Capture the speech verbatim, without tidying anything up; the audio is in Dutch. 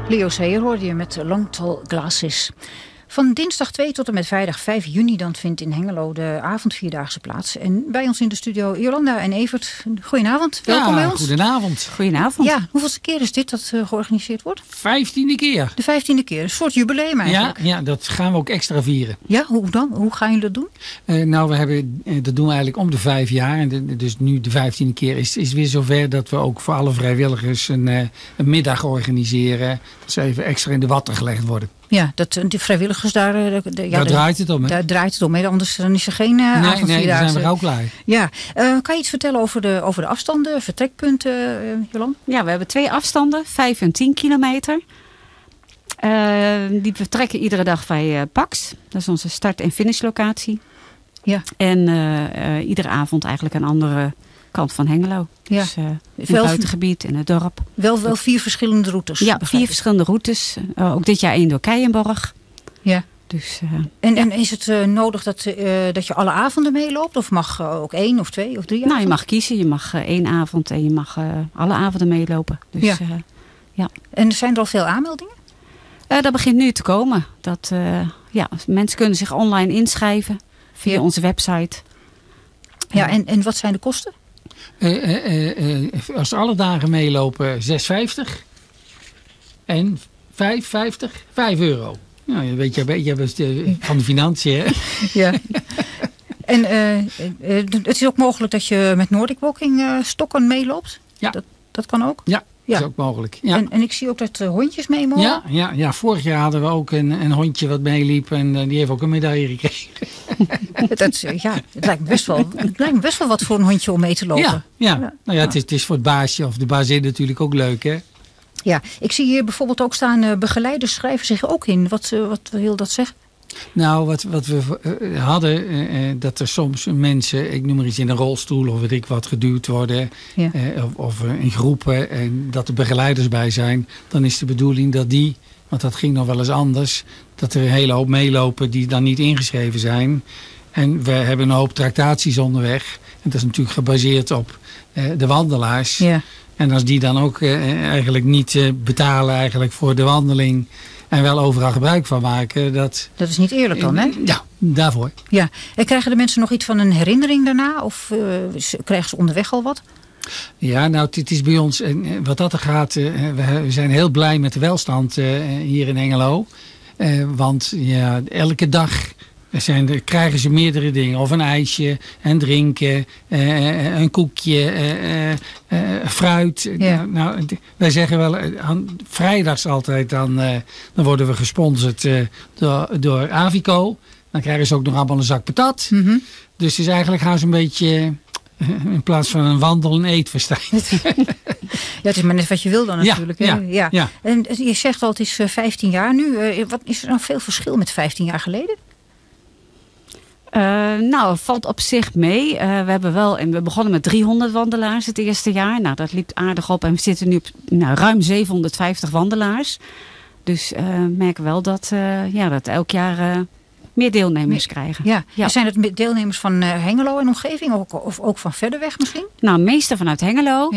Leo Sayer hoorde je met Long Tall Glasses. Van dinsdag twee tot en met vrijdag vijf juni dan vindt in Hengelo de avondvierdaagse plaats. En bij ons in de studio Jolanda en Evert. Goedenavond, welkom ja, bij ons. Goedenavond. Goedenavond. Ja, hoeveelste keer is dit dat uh, georganiseerd wordt? Vijftiende keer. De vijftiende keer, een soort jubileum eigenlijk. Ja, ja, dat gaan we ook extra vieren. Ja, hoe dan? Hoe gaan jullie dat doen? Uh, nou, we hebben, uh, dat doen we eigenlijk om de vijf jaar. En de, dus nu de vijftiende keer is, is weer zover dat we ook voor alle vrijwilligers een, uh, een middag organiseren. Dat ze even extra in de watten gelegd worden. Ja, dat, de vrijwilligers daar... De, de, ja, daar de, draait het om, hè? Daar draait het om, hè? Anders dan is er geen uh, nee, avondvierdaagse. Nee, dan zijn we ook klaar. Ja, uh, kan je iets vertellen over de, over de afstanden, vertrekpunten, uh, Jolanda? Ja, we hebben twee afstanden, vijf en tien kilometer. Uh, die vertrekken iedere dag bij uh, Pax. Dat is onze start- en finishlocatie. Ja. En uh, uh, iedere avond eigenlijk een andere kant van Hengelo. Ja. Dus uh, in het buitengebied, in het dorp. Wel, wel vier verschillende routes. Ja, vier verschillende routes. Uh, ook dit jaar één door Keijenborg. Ja. Dus, uh, en, ja. en is het uh, nodig dat, uh, dat je alle avonden meeloopt? Of mag uh, ook één of twee of drie avonden? Nou, je mag kiezen. Je mag uh, één avond en je mag uh, alle avonden meelopen. Dus, ja. Uh, ja. En zijn er al veel aanmeldingen? Uh, dat begint nu te komen. Dat, uh, ja, mensen kunnen zich online inschrijven via ja. onze website. Ja, en, en wat zijn de kosten? Uh, uh, uh, als alle dagen meelopen zes vijftig. En vijf vijftig, vijf euro. Nou, je weet je, je bent van de financiën, hè? Ja. En uh, uh, het is ook mogelijk dat je met Nordic Walking uh, stokken meeloopt? Ja. Dat, dat kan ook? Ja, ja. Dat is ook mogelijk. Ja. En, en ik zie ook dat uh, hondjes mee mogen? Ja, ja, ja, vorig jaar hadden we ook een, een hondje wat meeliep en uh, die heeft ook een medaille gekregen. dat, ja, het lijkt, me best wel, het lijkt me best wel wat voor een hondje om mee te lopen. Ja, ja. ja. Nou ja, het is, het is voor het baasje of de bazin natuurlijk ook leuk, hè? Ja, ik zie hier bijvoorbeeld ook staan, uh, begeleiders schrijven zich ook in. Wat, uh, wat wil dat zeggen? Nou, wat, wat we uh, hadden, uh, dat er soms mensen, ik noem maar iets, in een rolstoel of weet ik wat, geduwd worden. Ja. Uh, of, of in groepen en dat er begeleiders bij zijn. Dan is de bedoeling dat die, want dat ging nog wel eens anders, dat er een hele hoop meelopen die dan niet ingeschreven zijn. En we hebben een hoop tractaties onderweg. En dat is natuurlijk gebaseerd op uh, de wandelaars. Ja. En als die dan ook uh, eigenlijk niet uh, betalen eigenlijk voor de wandeling en wel overal gebruik van maken. Dat, dat is niet eerlijk dan, hè? Ja, daarvoor. Ja. En krijgen de mensen nog iets van een herinnering daarna? Of uh, krijgen ze onderweg al wat? Ja, nou, het is bij ons, en wat dat er gaat, uh, we zijn heel blij met de welstand uh, hier in Hengelo. Uh, want ja, elke dag zijn, krijgen ze meerdere dingen. Of een ijsje, en drinken, uh, een koekje, uh, uh, uh, fruit. Ja. Nou, wij zeggen wel, aan vrijdags altijd, dan, uh, dan worden we gesponsord uh, door, door Avico. Dan krijgen ze ook nog allemaal een zak patat. Mm-hmm. Dus het is eigenlijk gaan ze een beetje, uh, in plaats van een wandel, een eetfestijn. Ja, het is maar net wat je wil dan natuurlijk. Ja, ja, ja, ja. En je zegt al, het is vijftien jaar nu. Uh, wat, is er nou veel verschil met vijftien jaar geleden? Uh, nou, het valt op zich mee. Uh, we hebben wel, en we begonnen met driehonderd wandelaars het eerste jaar. Nou, dat liep aardig op en we zitten nu op nou, ruim zevenhonderdvijftig wandelaars. Dus uh, we merken wel dat, uh, ja, dat elk jaar uh, meer deelnemers meer, krijgen. Ja. Ja. En zijn het deelnemers van uh, Hengelo en omgeving of, of ook van verder weg misschien? Nou, meeste vanuit Hengelo.